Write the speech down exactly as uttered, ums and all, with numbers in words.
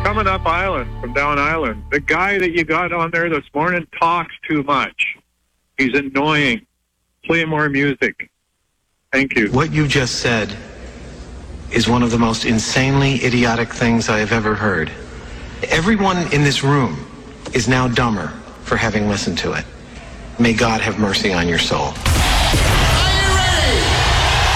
coming up Island, from down Island. The guy that you got on there this morning talks too much. He's annoying. Play more music. Thank you. What you just said is one of the most insanely idiotic things I have ever heard. Everyone in this room is now dumber for having listened to it. May God have mercy on your soul.